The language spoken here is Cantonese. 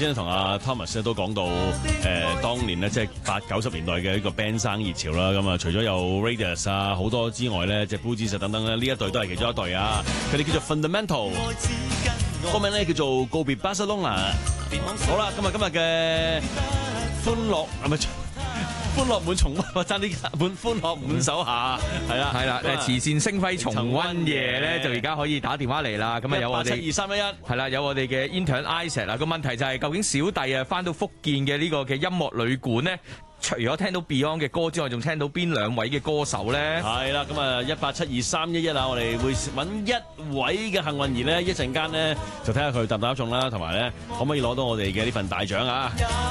先咧同阿 Thomas 咧都講到當年咧即係80、90年代嘅一個 band 生熱潮啦。咁啊，除咗有 Radius 啊好多之外咧，即係 Blue Jeans 等等咧，呢一隊都係其中一隊啊。佢哋叫做 Fundamental， 歌名咧叫做告別巴塞隆拿。好啦，今日嘅歡樂係咪？歡樂滿重溫，爭啲歡樂滿手下，係啦， 慈善星輝重溫夜咧，就而家可以打電話嚟啦。咁啊有我哋 1872311， 係啦，有我哋嘅 intern Isaac 啦。個問題就係究竟小弟啊翻到福建嘅呢個嘅音樂旅館咧，除咗聽到 Beyond 嘅歌之外，仲聽到邊兩位嘅歌手咧？ 係啦，咁啊1872311啊，我哋會揾一位嘅幸運兒咧，一陣間咧就睇下佢答唔答中啦，同埋咧可唔可以攞到我哋嘅呢份大獎啊！